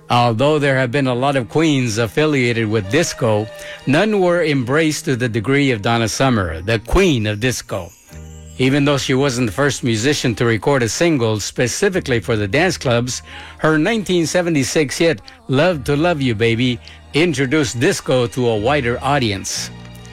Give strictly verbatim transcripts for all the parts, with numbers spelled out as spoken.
Although there have been a lot of queens affiliated with disco, none were embraced to the degree of Donna Summer, the queen of disco. Even though she wasn't the first musician to record a single specifically for the dance clubs, her nineteen seventy-six hit, Love to Love You Baby, introduced disco to a wider audience.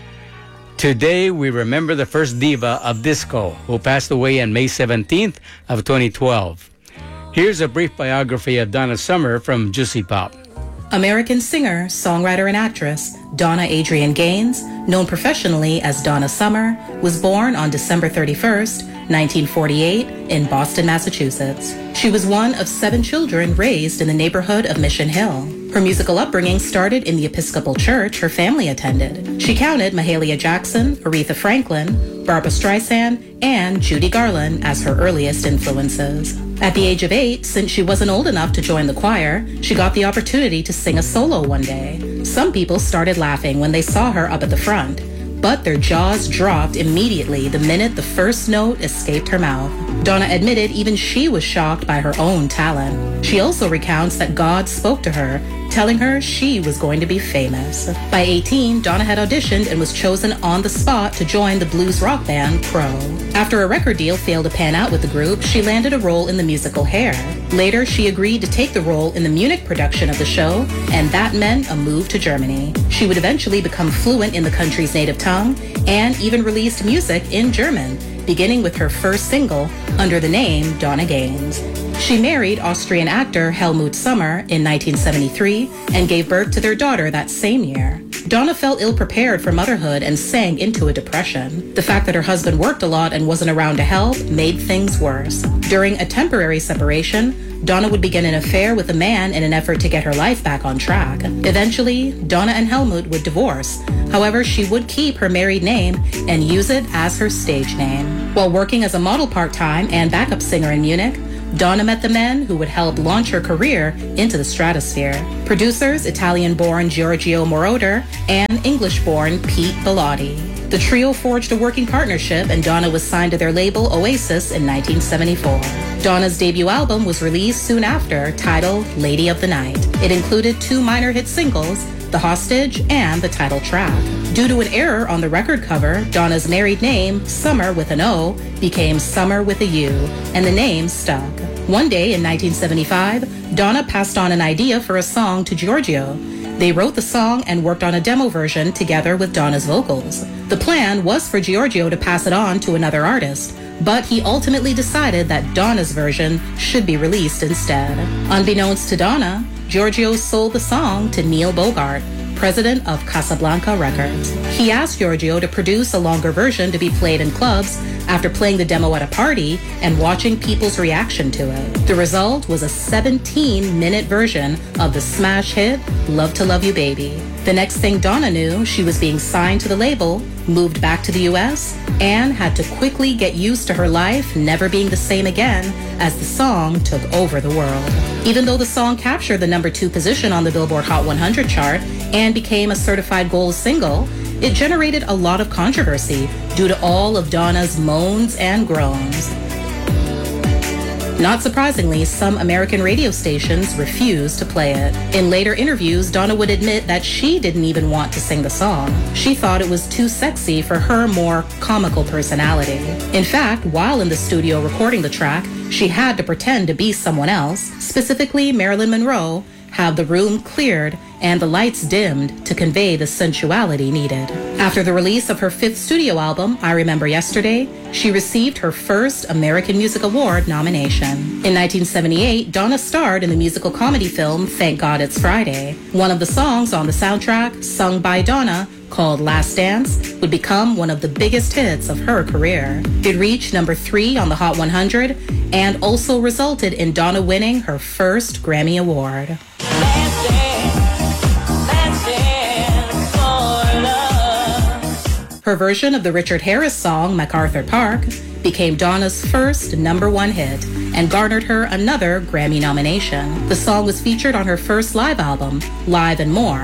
Today, we remember the first diva of disco, who passed away on May seventeenth of twenty twelve. Here's a brief biography of Donna Summer from Juicy Pop. American singer, songwriter, and actress Donna Adrienne Gaines, known professionally as Donna Summer, was born on December thirty-first, nineteen forty-eight, in Boston, Massachusetts. She was one of seven children raised in the neighborhood of Mission Hill. Her musical upbringing started in the Episcopal Church her family attended. She counted Mahalia Jackson, Aretha Franklin, Barbra Streisand, and Judy Garland as her earliest influences. At the age of eight, since she wasn't old enough to join the choir, she got the opportunity to sing a solo one day. Some people started laughing when they saw her up at the front, but their jaws dropped immediately the minute the first note escaped her mouth. Donna admitted even she was shocked by her own talent. She also recounts that God spoke to her, telling her she was going to be famous. By eighteen, Donna had auditioned and was chosen on the spot to join the blues rock band Crow. After a record deal failed to pan out with the group, she landed a role in the musical Hair. Later, she agreed to take the role in the Munich production of the show, and that meant a move to Germany. She would eventually become fluent in the country's native tongue and even released music in German, beginning with her first single under the name Donna Gaines. She married Austrian actor Helmut Sommer in nineteen seventy-three and gave birth to their daughter that same year. Donna felt ill-prepared for motherhood and sank into a depression. The fact that her husband worked a lot and wasn't around to help made things worse. During a temporary separation, Donna would begin an affair with a man in an effort to get her life back on track. Eventually, Donna and Helmut would divorce. However, she would keep her married name and use it as her stage name. While working as a model part-time and backup singer in Munich, Donna met the men who would help launch her career into the stratosphere. Producers Italian-born Giorgio Moroder and English-born Pete Bellotti. The trio forged a working partnership, and Donna was signed to their label Oasis in nineteen seventy-four. Donna's debut album was released soon after, titled Lady of the Night. It included two minor hit singles, The Hostage and the title track. Due to an error on the record cover, Donna's married name, Summer with an O, became Summer with a U, and the name stuck. One day in nineteen seventy-five, Donna passed on an idea for a song to Giorgio. They wrote the song and worked on a demo version together with Donna's vocals. The plan was for Giorgio to pass it on to another artist, but he ultimately decided that Donna's version should be released instead. Unbeknownst to Donna, Giorgio sold the song to Neil Bogart, president of Casablanca Records. He asked Giorgio to produce a longer version to be played in clubs after playing the demo at a party and watching people's reaction to it. The result was a seventeen-minute version of the smash hit, Love to Love You Baby. The next thing Donna knew, she was being signed to the label, moved back to the U S, and had to quickly get used to her life never being the same again as the song took over the world. Even though the song captured the number two position on the Billboard Hot one hundred chart and became a certified gold single, it generated a lot of controversy due to all of Donna's moans and groans. Not surprisingly, some American radio stations refused to play it. In later interviews, Donna would admit that she didn't even want to sing the song. She thought it was too sexy for her more comical personality. In fact, while in the studio recording the track, she had to pretend to be someone else, specifically Marilyn Monroe, have the room cleared and the lights dimmed to convey the sensuality needed. After the release of her fifth studio album, I Remember Yesterday, she received her first American Music Award nomination. In nineteen seventy-eight, Donna starred in the musical comedy film Thank God It's Friday. One of the songs on the soundtrack, sung by Donna, called Last Dance, would become one of the biggest hits of her career. It reached number three on the Hot one hundred and also resulted in Donna winning her first Grammy Award. Last dance, last dance for love. Her version of the Richard Harris song MacArthur Park became Donna's first number one hit and garnered her another Grammy nomination. The song was featured on her first live album, Live and More,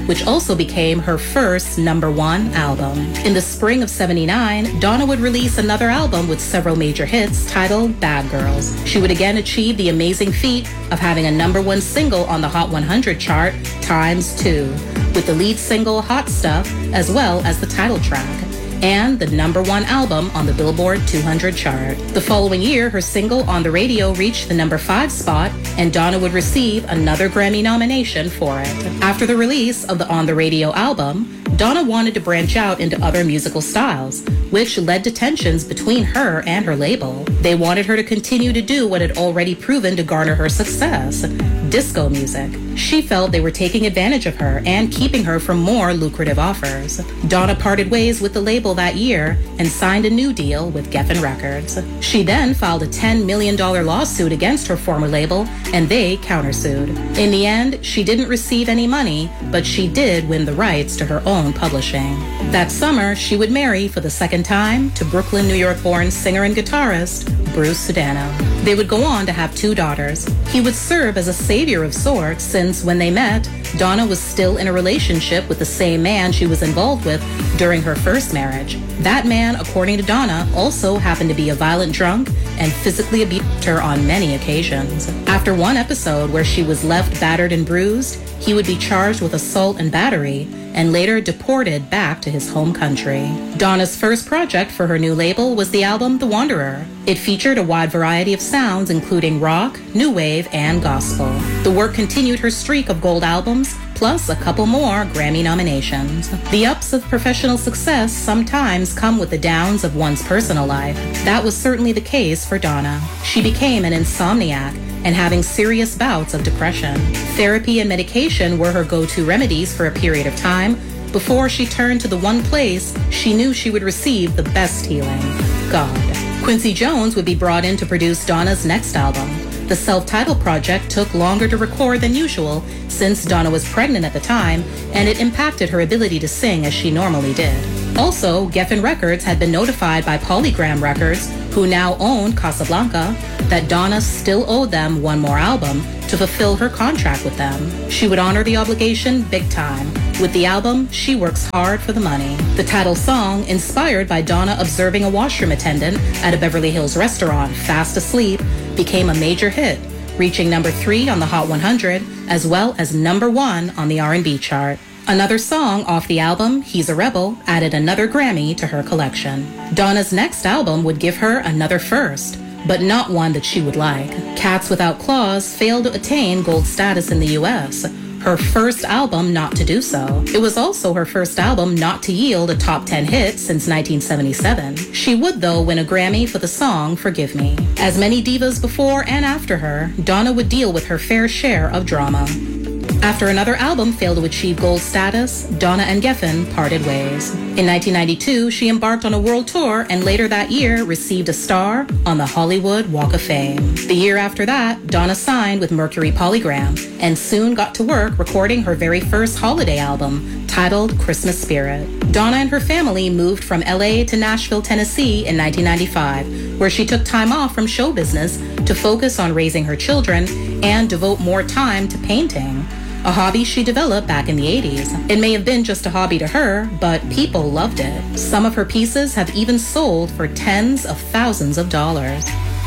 which also became her first number one album. In the spring of seventy-nine, Donna would release another album with several major hits titled Bad Girls. She would again achieve the amazing feat of having a number one single on the Hot one hundred chart times two, with the lead single Hot Stuff as well as the title track, and the number one album on the Billboard two hundred chart. The following year, her single On the Radio reached the number five spot, and Donna would receive another Grammy nomination for it. After the release of the On the Radio album, Donna wanted to branch out into other musical styles, which led to tensions between her and her label. They wanted her to continue to do what had already proven to garner her success, disco music. She felt they were taking advantage of her and keeping her from more lucrative offers. Donna parted ways with the label that year and signed a new deal with Geffen Records. She then filed a ten million dollars lawsuit against her former label, and they countersued. In the end, she didn't receive any money, but she did win the rights to her own publishing. That summer, she would marry for the second time to Brooklyn, New York-born singer and guitarist Bruce Sudano. They would go on to have two daughters. He would serve as a savior of sorts since when they met, Donna was still in a relationship with the same man she was involved with during her first marriage. That man, according to Donna, also happened to be a violent drunk and physically abused her on many occasions. After one episode where she was left battered and bruised, he would be charged with assault and battery and later deported back to his home country. Donna's first project for her new label was the album The Wanderer. It featured a wide variety of sounds including rock, new wave, and gospel. The work continued her streak of gold albums, plus a couple more Grammy nominations. The ups of professional success sometimes come with the downs of one's personal life. That was certainly the case for Donna. She became an insomniac and having serious bouts of depression. Therapy and medication were her go-to remedies for a period of time before she turned to the one place she knew she would receive the best healing, God. Quincy Jones would be brought in to produce Donna's next album. The self-titled project took longer to record than usual since Donna was pregnant at the time, and it impacted her ability to sing as she normally did. Also, Geffen Records had been notified by Polygram Records, who now owned Casablanca, that Donna still owed them one more album to fulfill her contract with them. She would honor the obligation big time. With the album, she works hard for the money. The title song, inspired by Donna observing a washroom attendant at a Beverly Hills restaurant fast asleep, became a major hit, reaching number three on the Hot one hundred, as well as number one on the R and B chart. Another song off the album, He's a Rebel, added another Grammy to her collection. Donna's next album would give her another first, but not one that she would like. Cats Without Claws failed to attain gold status in the U S, her first album not to do so. It was also her first album not to yield a top ten hit since nineteen seventy-seven. She would, though, win a Grammy for the song Forgive Me. As many divas before and after her, Donna would deal with her fair share of drama. After another album failed to achieve gold status, Donna and Geffen parted ways. In nineteen ninety-two, she embarked on a world tour and later that year received a star on the Hollywood Walk of Fame. The year after that, Donna signed with Mercury Polygram and soon got to work recording her very first holiday album, titled Christmas Spirit. Donna and her family moved from L A to Nashville, Tennessee in nineteen ninety-five, where she took time off from show business to focus on raising her children and devote more time to painting, a hobby she developed back in the eighties. It may have been just a hobby to her, but people loved it. Some of her pieces have even sold for tens of thousands of dollars.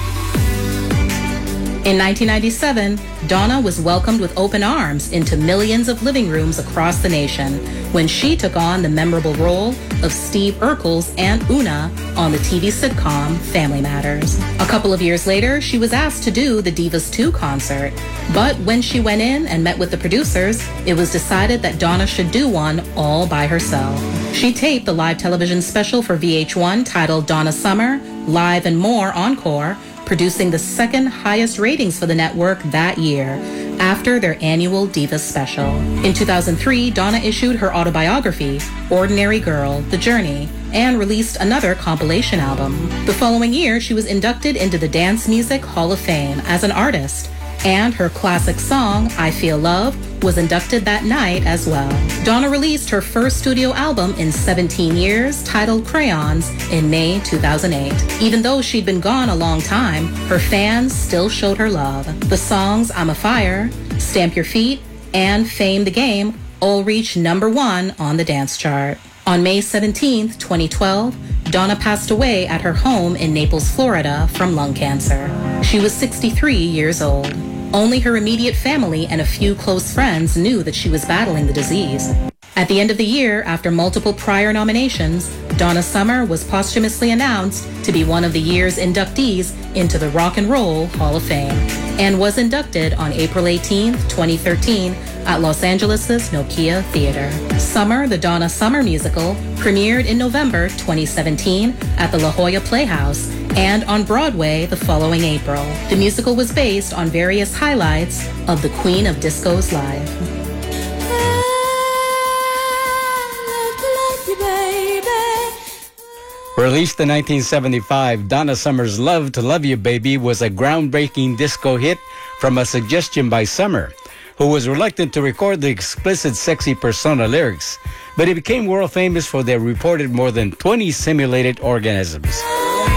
In nineteen ninety-seven, Donna was welcomed with open arms into millions of living rooms across the nation when she took on the memorable role of Steve Urkel's Aunt Una on the T V sitcom Family Matters. A couple of years later, she was asked to do the Divas two concert, but when she went in and met with the producers, it was decided that Donna should do one all by herself. She taped the live television special for V H one titled Donna Summer, Live and More Encore, producing the second highest ratings for the network that year, after their annual Divas special. In two thousand three, Donna issued her autobiography, Ordinary Girl, The Journey, and released another compilation album. The following year, she was inducted into the Dance Music Hall of Fame as an artist, and her classic song, I Feel Love, was inducted that night as well. Donna released her first studio album in seventeen years, titled Crayons, in May two thousand eight. Even though she'd been gone a long time, her fans still showed her love. The songs I'm a Fire, Stamp Your Feet, and Fame the Game all reached number one on the dance chart. On May seventeenth, twenty twelve, Donna passed away at her home in Naples, Florida from lung cancer. She was sixty-three years old. Only her immediate family and a few close friends knew that she was battling the disease. At the end of the year, after multiple prior nominations, Donna Summer was posthumously announced to be one of the year's inductees into the Rock and Roll Hall of Fame and was inducted on April eighteenth, twenty thirteen at Los Angeles' Nokia Theater. Summer, the Donna Summer musical, premiered in November twenty seventeen at the La Jolla Playhouse and on Broadway the following April. The musical was based on various highlights of the Queen of Disco's life. Released in nineteen seventy-five, Donna Summer's Love to Love You Baby was a groundbreaking disco hit from a suggestion by Summer, who was reluctant to record the explicit sexy persona lyrics, but it became world famous for their reported more than twenty simulated orgasms.